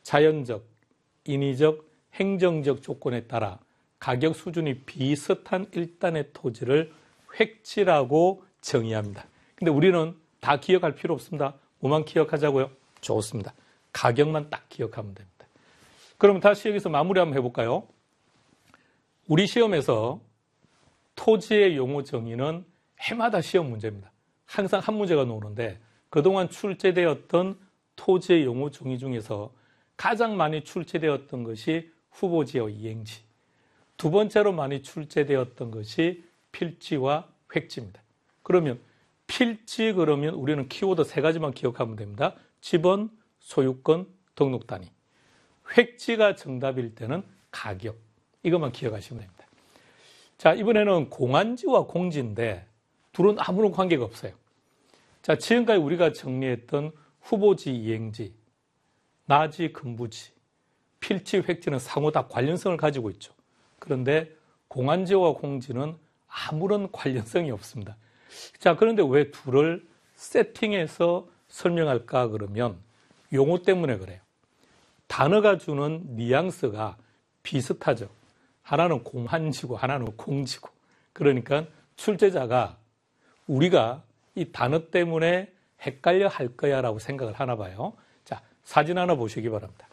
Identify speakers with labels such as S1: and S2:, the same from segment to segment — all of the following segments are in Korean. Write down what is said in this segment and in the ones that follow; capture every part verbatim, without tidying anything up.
S1: 자연적, 인위적, 행정적 조건에 따라 가격 수준이 비슷한 일단의 토지를 획지라고 정의합니다. 근데 우리는 다 기억할 필요 없습니다. 뭐만 기억하자고요? 좋습니다. 가격만 딱 기억하면 됩니다. 그럼 다시 여기서 마무리 한번 해볼까요? 우리 시험에서 토지의 용어 정의는 해마다 시험 문제입니다. 항상 한 문제가 나오는데 그동안 출제되었던 토지의 용어 정의 중에서 가장 많이 출제되었던 것이 후보지와 이행지, 두 번째로 많이 출제되었던 것이 필지와 획지입니다. 그러면 필지 그러면 우리는 키워드 세 가지만 기억하면 됩니다. 지번, 소유권, 등록 단위. 획지가 정답일 때는 가격. 이것만 기억하시면 됩니다. 자, 이번에는 공안지와 공지인데 둘은 아무런 관계가 없어요. 자, 지금까지 우리가 정리했던 후보지, 이행지, 나지, 금부지, 필지, 획지는 상호 다 관련성을 가지고 있죠. 그런데 공안지와 공지는 아무런 관련성이 없습니다. 자, 그런데 왜 둘을 세팅해서 설명할까 그러면 용어 때문에 그래요. 단어가 주는 뉘앙스가 비슷하죠. 하나는 공안지고 하나는 공지고. 그러니까 출제자가 우리가 이 단어 때문에 헷갈려 할 거야 라고 생각을 하나 봐요. 자, 사진 하나 보시기 바랍니다.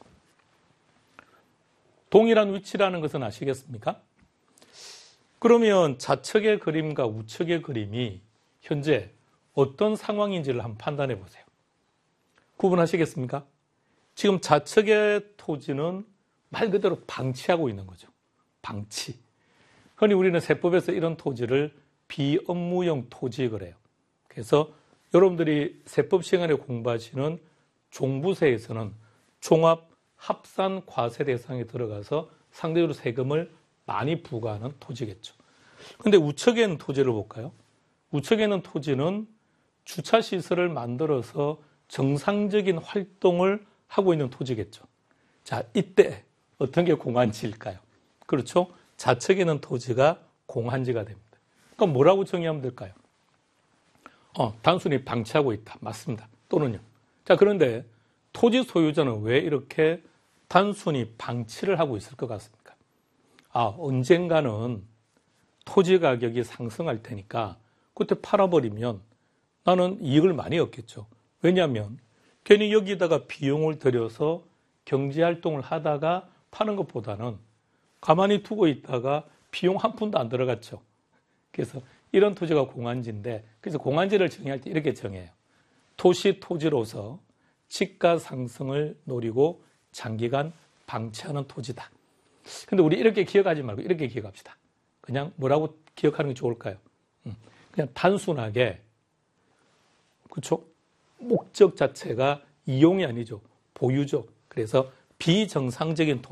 S1: 동일한 위치라는 것은 아시겠습니까? 그러면 좌측의 그림과 우측의 그림이 현재 어떤 상황인지를 한번 판단해 보세요. 구분하시겠습니까? 지금 좌측의 토지는 말 그대로 방치하고 있는 거죠. 방치. 흔히 우리는 세법에서 이런 토지를 비업무용 토지 그래요. 그래서 여러분들이 세법 시간에 공부하시는 종부세에서는 종합 합산 과세 대상에 들어가서 상대적으로 세금을 많이 부과하는 토지겠죠. 그런데 우측에 있는 토지를 볼까요? 우측에 있는 토지는 주차시설을 만들어서 정상적인 활동을 하고 있는 토지겠죠. 자, 이때 어떤 게 공안지일까요? 그렇죠? 좌측에 있는 토지가 공안지가 됩니다. 그럼 뭐라고 정의하면 될까요? 어, 단순히 방치하고 있다. 맞습니다. 또는요. 자, 그런데 토지 소유자는 왜 이렇게 단순히 방치를 하고 있을 것 같습니까? 아, 언젠가는 토지 가격이 상승할 테니까 그때 팔아버리면 나는 이익을 많이 얻겠죠. 왜냐하면 괜히 여기다가 비용을 들여서 경제활동을 하다가 파는 것보다는 가만히 두고 있다가 비용 한 푼도 안 들어갔죠. 그래서 이런 토지가 공안지인데, 그래서 공안지를 정의할 때 이렇게 정해요. 토시 토지로서 지가 상승을 노리고 장기간 방치하는 토지다. 근데 우리 이렇게 기억하지 말고 이렇게 기억합시다. 그냥 뭐라고 기억하는 게 좋을까요? 그냥 단순하게, 그렇죠? 목적 자체가 이용이 아니죠. 보유죠. 그래서 비정상적인